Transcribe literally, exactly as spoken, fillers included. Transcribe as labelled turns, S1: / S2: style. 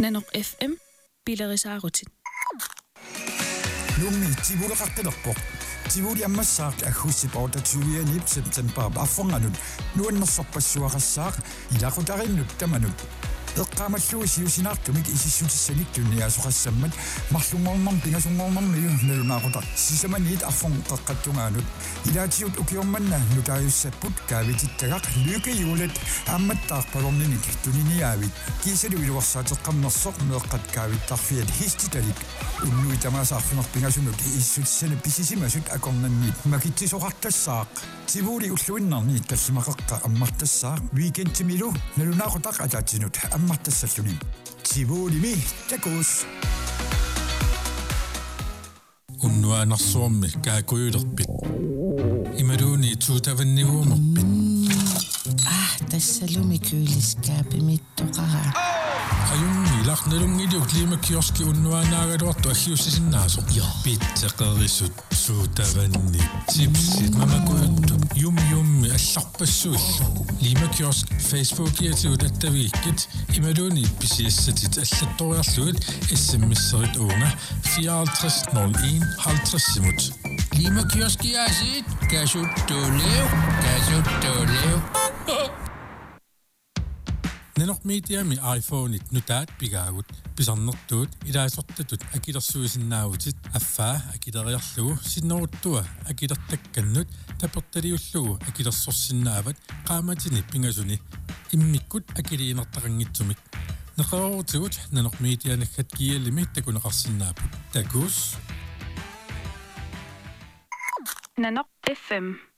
S1: Nanok F M Bilarisarutit.
S2: Lummi tivulaqarqilерпоq tivuli аммассаақ аггуссипаут атсуианип септембер аффорнганут нуаннерсорпассуақассаақ илақутариннут таманут эққамаллуи сиусинаартумик исиссутиссаник тунниасоқассаммат марлунгорнэрм пингасунгорнэрмиу налунаақутар сисаманиит аффон қеққаттунгаанут илаатиут укиорманна нутааюссаппут каавититтагақ люкиулет амматтаарпалорниник туниниаавит кисалу илуарсаатеққамнерсоқ меэққат каавиттарфиат хиститалик уннуи тамаасаарфинер пингасунут иссутиссана писисимасут акорнанниит макитсисоқартассаақ тивули уллуиннарниит таллимақеққа аммартассаақ уикендтимилу налунаақутақ атаатсинут аммартассаллуни тивулими такус
S3: уннуанарсуарми каакуйулерпит ималууни туутаваннигуумерпит
S4: ah тассалуми кюлискаапимиттоқара
S3: аюнни ларналунгилу климакиорски уннуанаагалуарту аггиуссисиннаасо питсеқерисут суутаванни сипсит мамакуйутту юм юмми алларпассуиллу лимакиорск фейсбукиатигут аттавииккит ималууни писиассатит аллатториарлугит эссэммиссерит уунга fireoghalvtreds nul en halvtreds симут лимакиорскиасит касуттуулеу касуттуулеу Nanok mediami iPhone-it nutaat pigaagut pisarnertuut ilaassortatut akillersuisinnaautit affaa akileriarlugu sinneruttua akilertakkannut tapertaliullugu akilersorsinnaavat qaamatini pingasuni immikkut akiliinertaqanngitsumik neqerorutigut Nanok medianakkat kialimi takuneqarsinnaaput takus
S1: Nanok F M